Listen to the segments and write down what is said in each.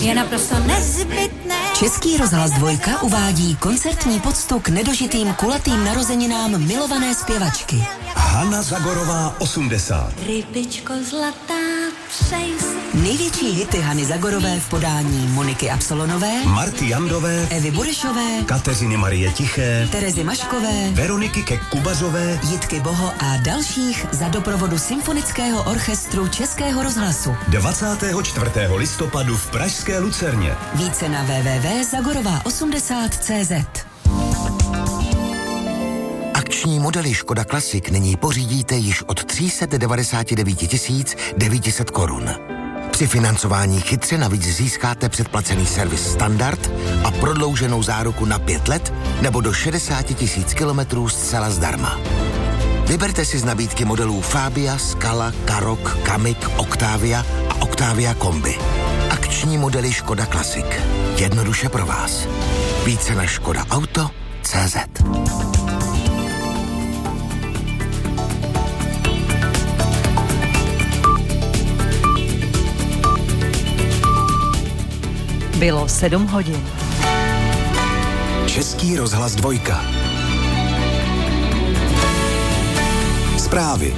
je naprosto nezbytné. Český rozhlas 2 uvádí koncertní poctu k nedožitým kulatým narozeninám milované zpěvačky. Hana Zagorová 80. Rybičko zlatá, přej si. Největší hity Hany Zagorové v podání Moniky Absolonové, Marty Jandové, Evy Burešové, Kateřiny Marie Tiché, Terezy Maškové, Veroniky Kek-Kubazové, Jitky Boho a dalších za doprovodu Symfonického orchestru Českého rozhlasu. 24. listopadu v pražské Lucerně. Více na www.zagorová80.cz. Akční modely Škoda Classic nyní pořídíte již od 399 900 korun. Při financování chytře navíc získáte předplacený servis Standard a prodlouženou záruku na 5 let nebo do 60 000 kilometrů zcela zdarma. Vyberte si z nabídky modelů Fabia, Scala, Karoq, Kamiq, Octavia a Octavia Kombi. Akční modely Škoda Classic. Jednoduše pro vás. Více na škodaauto.cz. Bylo 7 hodin. Český rozhlas 2. Zprávy.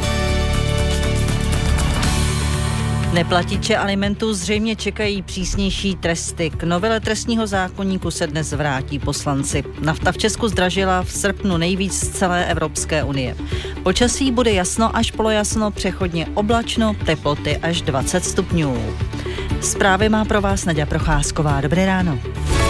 Neplatiče alimentů zřejmě čekají přísnější tresty. K novele trestního zákoníku se dnes vrátí poslanci. Nafta v Česku zdražila v srpnu nejvíc z celé Evropské unie. Počasí bude jasno až polojasno, přechodně oblačno, teploty až 20 stupňů. Zprávy má pro vás Naďa Procházková. Dobré ráno.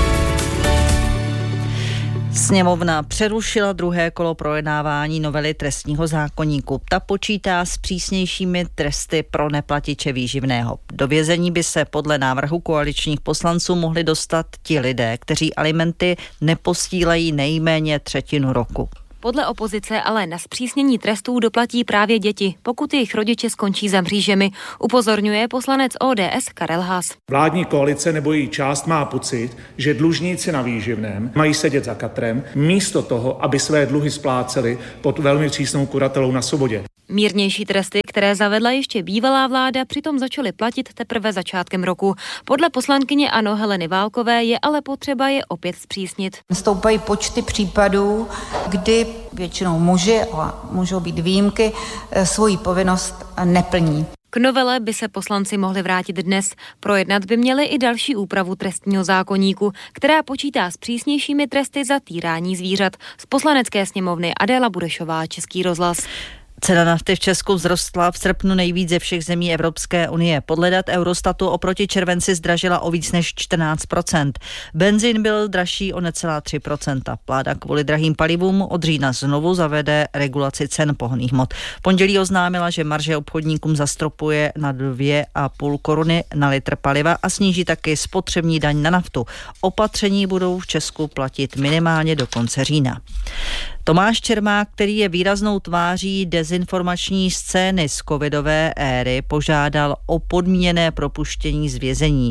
Sněmovna přerušila druhé kolo projednávání novely trestního zákoníku. Ta počítá s přísnějšími tresty pro neplatiče výživného. Do vězení by se podle návrhu koaličních poslanců mohli dostat ti lidé, kteří alimenty neposílají nejméně třetinu roku. Podle opozice ale na zpřísnění trestů doplatí právě děti, pokud jejich rodiče skončí za mřížemi, upozorňuje poslanec ODS Karel Haas. Vládní koalice nebo její část má pocit, že dlužníci na výživném mají sedět za katrem, místo toho, aby své dluhy spláceli pod velmi přísnou kuratelou na svobodě. Mírnější tresty, které zavedla ještě bývalá vláda, přitom začaly platit teprve začátkem roku. Podle poslankyně ANO Heleny Válkové je ale potřeba je opět zpřísnit. Stoupají počty případů, kdy většinou muži, ale můžou být výjimky, svoji povinnost neplní. K novele by se poslanci mohli vrátit dnes. Projednat by měli i další úpravu trestního zákoníku, která počítá s přísnějšími tresty za týrání zvířat. Z Poslanecké sněmovny Adéla Burešová, Český rozhlas. Cena nafty v Česku vzrostla v srpnu nejvíc ze všech zemí Evropské unie. Podle dat Eurostatu oproti červenci zdražila o víc než 14%. Benzín byl dražší o necelá 3%. Vláda kvůli drahým palivům od října znovu zavede regulaci cen pohonných hmot. V pondělí oznámila, že marže obchodníkům zastropuje na 2,5 koruny na litr paliva a sníží taky spotřební daň na naftu. Opatření budou v Česku platit minimálně do konce října. Tomáš Čermák, který je výraznou tváří dezinformační scény z covidové éry, požádal o podmíněné propuštění z vězení.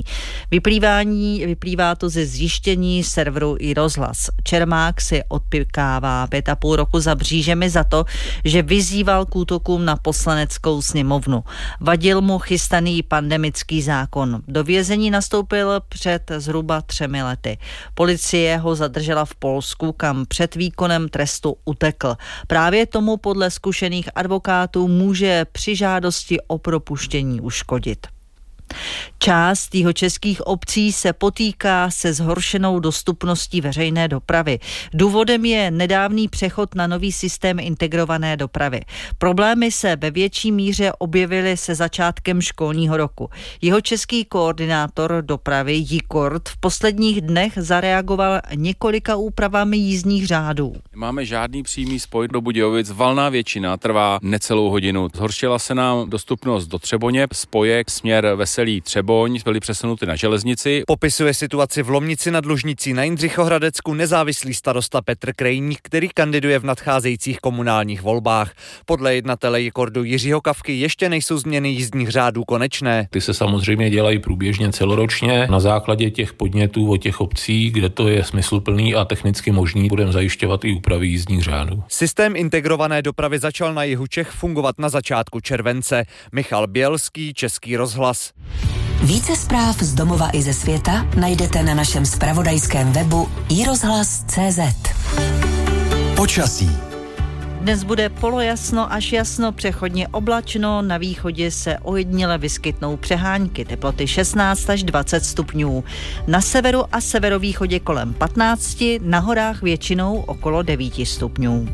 Vyplývá to ze zjištění serveru iRozhlas. Čermák si odpykává 5,5 roku za mřížemi za to, že vyzýval k útokům na Poslaneckou sněmovnu. Vadil mu chystaný pandemický zákon. Do vězení nastoupil před zhruba 3 lety. Policie ho zadržela v Polsku, kam před výkonem trestu utekl. Právě tomu podle zkušených advokátů může při žádosti o propuštění uškodit. Část jihočeských obcí se potýká se zhoršenou dostupností veřejné dopravy. Důvodem je nedávný přechod na nový systém integrované dopravy. Problémy se ve větší míře objevily se začátkem školního roku. Jihočeský koordinátor dopravy JIKORD v posledních dnech zareagoval několika úpravami jízdních řádů. Máme žádný přímý spoj do Budějovic, valná většina trvá necelou hodinu. Zhoršila se nám dostupnost do Třeboně, spojek směr Veselí Třeboň byly přesunuty na železnici. Popisuje situaci v Lomnici nad Lužnicí na Jindřichohradecku nezávislý starosta Petr Krejník, který kandiduje v nadcházejících komunálních volbách. Podle jednatele JIKORDu Jiřího Kavky ještě nejsou změny jízdních řádů konečné. Ty se samozřejmě dělají průběžně celoročně na základě těch podnětů od těch obcí, kde to je smysluplný a technicky možný, budeme zajišťovat i úpravy jízdních řádů. Systém integrované dopravy začal na jihu Čech fungovat na začátku července. Michal Bělský, Český rozhlas. Více zpráv z domova i ze světa najdete na našem zpravodajském webu iRozhlas.cz. Počasí. Dnes bude polojasno až jasno, přechodně oblačno, na východě se ojediněle vyskytnou přehánky, teploty 16 až 20 stupňů. Na severu a severovýchodě kolem 15, na horách většinou okolo 9 stupňů.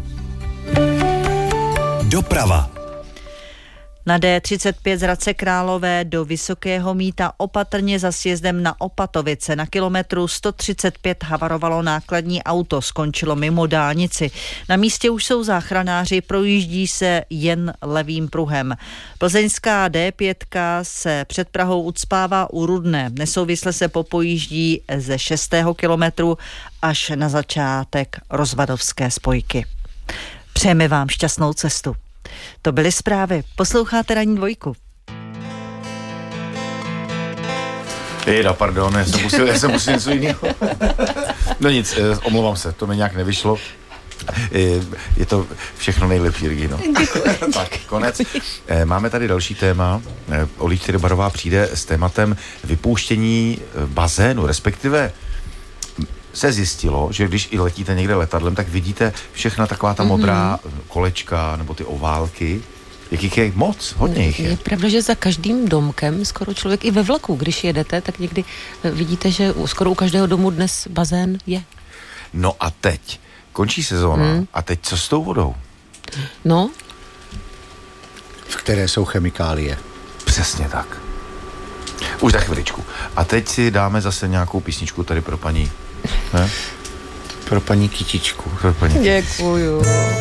Doprava. Na D35 z Hradce Králové do Vysokého Mýta opatrně za sjezdem na Opatovice. Na kilometru 135 havarovalo nákladní auto, skončilo mimo dálnici. Na místě už jsou záchranáři, projíždí se jen levým pruhem. Plzeňská D5 se před Prahou ucpává u Rudné. Nesouvisle se popojíždí ze 6. kilometru až na začátek Rozvadovské spojky. Přejeme vám šťastnou cestu. To byly zprávy. Posloucháte Ranní dvojku. Pardon, já jsem musel něco jiného. No nic, omlouvám se, to mi nějak nevyšlo. Je to všechno nejlepší, Regino. Tak, konec. Máme tady další téma. Olík Barová přijde s tématem vypouštění bazénu, respektive se zjistilo, že když i letíte někde letadlem, tak vidíte všechna taková ta modrá kolečka nebo ty oválky. Jakých je moc? Hodně jich je. Je pravda, že za každým domkem skoro člověk i ve vlaku, když jedete, tak někdy vidíte, že skoro u každého domu dnes bazén je. No a teď končí sezóna a teď co s tou vodou? No? V které jsou chemikálie. Přesně tak. Už za chviličku. A teď si dáme zase nějakou písničku tady pro paní. Ne? Pro paní Kytičku. Pro paní Děkuju.